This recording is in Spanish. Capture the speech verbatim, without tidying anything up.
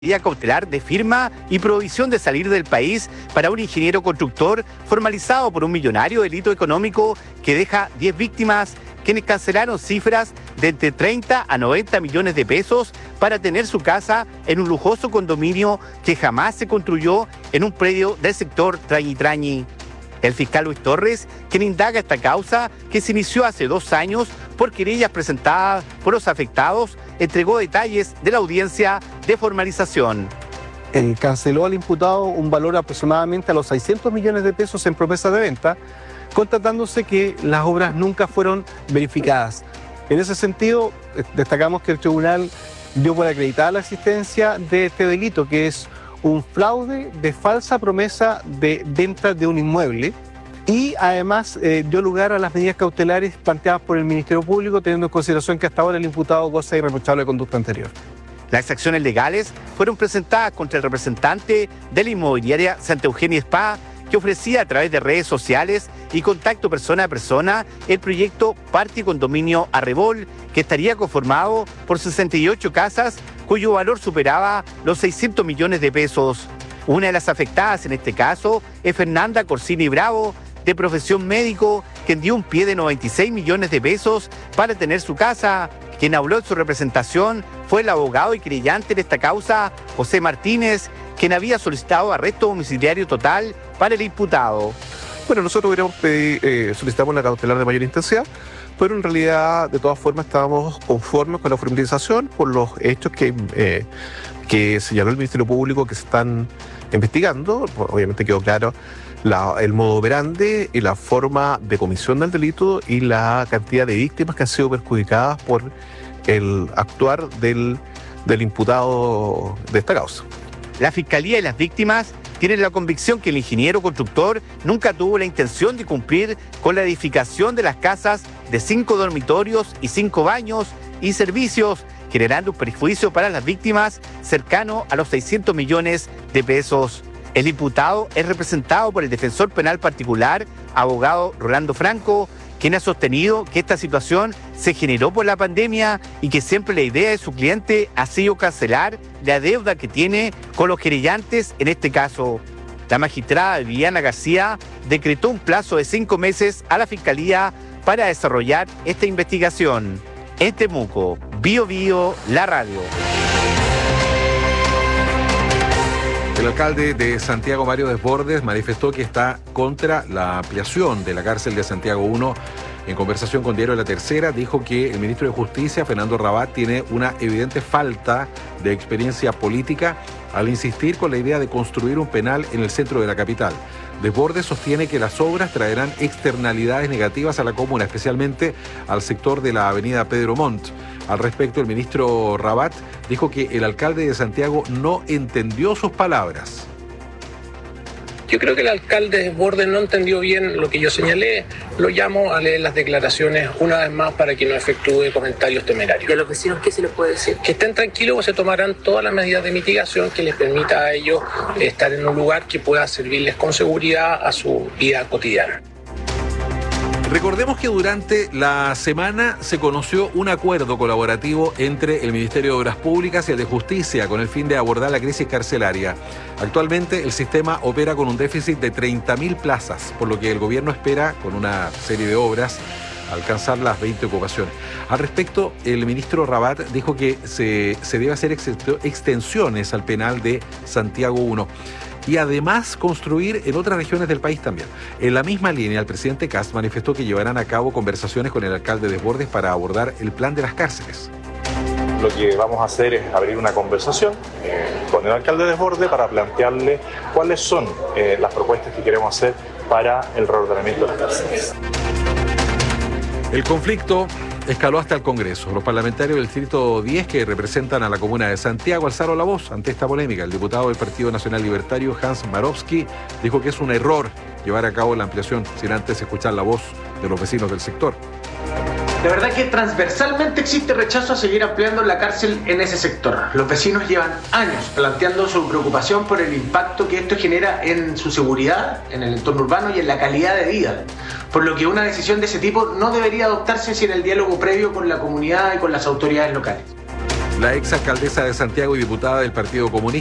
medida cautelar de firma y prohibición de salir del país para un ingeniero constructor formalizado por un millonario delito económico que deja diez víctimas, quienes cancelaron cifras de entre treinta a noventa millones de pesos para tener su casa en un lujoso condominio que jamás se construyó en un predio del sector Trañi Trañi. El fiscal Luis Torres, quien indaga esta causa, que se inició hace dos años por querellas presentadas por los afectados, entregó detalles de la audiencia de formalización. Eh, canceló al imputado un valor aproximadamente a los seiscientos millones de pesos en promesa de venta, constatándose que las obras nunca fueron verificadas. En ese sentido, destacamos que el tribunal dio por acreditada la existencia de este delito, que es un fraude de falsa promesa de venta de un inmueble, y además eh, dio lugar a las medidas cautelares planteadas por el Ministerio Público, teniendo en consideración que hasta ahora el imputado goza de irreprochable conducta anterior. Las acciones legales fueron presentadas contra el representante de la inmobiliaria Santa Eugenia Spa, que ofrecía a través de redes sociales y contacto persona a persona el proyecto Parque Condominio Arrebol, que estaría conformado por sesenta y ocho casas cuyo valor superaba los seiscientos millones de pesos. Una de las afectadas en este caso es Fernanda Corsini Bravo, de profesión médico, quien dio un pie de noventa y seis millones de pesos para tener su casa. Quien habló en su representación fue el abogado y creyente en esta causa, José Martínez, quien había solicitado arresto domiciliario total para el imputado. Bueno, nosotros hubiéramos pedido, eh, solicitamos una cautelar de mayor intensidad, pero en realidad, de todas formas, estábamos conformes con la formalización por los hechos que, eh, que señaló el Ministerio Público que se están investigando. Obviamente quedó claro la, el modo operandi y la forma de comisión del delito y la cantidad de víctimas que han sido perjudicadas por el actuar del, del imputado de esta causa. La Fiscalía y las víctimas tienen la convicción que el ingeniero constructor nunca tuvo la intención de cumplir con la edificación de las casas de cinco dormitorios y cinco baños y servicios, generando un perjuicio para las víctimas cercano a los seiscientos millones de pesos. El imputado es representado por el defensor penal particular, abogado Rolando Franco, quien ha sostenido que esta situación se generó por la pandemia y que siempre la idea de su cliente ha sido cancelar la deuda que tiene con los querellantes en este caso. La magistrada Viviana García decretó un plazo de cinco meses a la Fiscalía para desarrollar esta investigación. En Temuco, Bio Bio, la radio. El alcalde de Santiago, Mario Desbordes, manifestó que está contra la ampliación de la cárcel de Santiago uno. En conversación con Diario La Tercera, dijo que el ministro de Justicia, Fernando Rabat, tiene una evidente falta de experiencia política al insistir con la idea de construir un penal en el centro de la capital. Desbordes sostiene que las obras traerán externalidades negativas a la comuna, especialmente al sector de la avenida Pedro Montt. Al respecto, el ministro Rabat dijo que el alcalde de Santiago no entendió sus palabras. Yo creo que el alcalde Desbordes no entendió bien lo que yo señalé. Lo llamo a leer las declaraciones una vez más para que no efectúe comentarios temerarios. ¿Y a los vecinos qué se les puede decir? Que estén tranquilos, que se tomarán todas las medidas de mitigación que les permita a ellos estar en un lugar que pueda servirles con seguridad a su vida cotidiana. Recordemos que durante la semana se conoció un acuerdo colaborativo entre el Ministerio de Obras Públicas y el de Justicia con el fin de abordar la crisis carcelaria. Actualmente el sistema opera con un déficit de treinta mil plazas, por lo que el gobierno espera, con una serie de obras, alcanzar las veinte ocupaciones. Al respecto, el ministro Rabat dijo que se, se debe hacer extensiones al penal de Santiago uno. Y además construir en otras regiones del país también. En la misma línea, el presidente Kast manifestó que llevarán a cabo conversaciones con el alcalde Desbordes para abordar el plan de las cárceles. Lo que vamos a hacer es abrir una conversación eh, con el alcalde Desbordes para plantearle cuáles son eh, las propuestas que queremos hacer para el reordenamiento de las cárceles. El conflicto escaló hasta el Congreso. Los parlamentarios del Distrito diez, que representan a la comuna de Santiago, alzaron la voz ante esta polémica. El diputado del Partido Nacional Libertario, Hans Marowski, dijo que es un error llevar a cabo la ampliación sin antes escuchar la voz de los vecinos del sector. De verdad que transversalmente existe rechazo a seguir ampliando la cárcel en ese sector. Los vecinos llevan años planteando su preocupación por el impacto que esto genera en su seguridad, en el entorno urbano y en la calidad de vida. Por lo que una decisión de ese tipo no debería adoptarse sin el diálogo previo con la comunidad y con las autoridades locales. La ex alcaldesa de Santiago y diputada del Partido Comunista